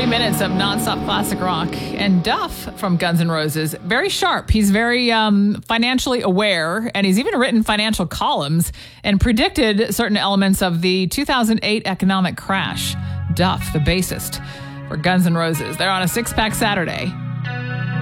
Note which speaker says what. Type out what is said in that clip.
Speaker 1: 40 minutes of nonstop classic rock. And Duff from Guns N' Roses, very sharp. He's very financially aware, and he's even written financial columns and predicted certain elements of the 2008 economic crash. Duff, the bassist for Guns N' Roses. They're on a Six Pack Saturday.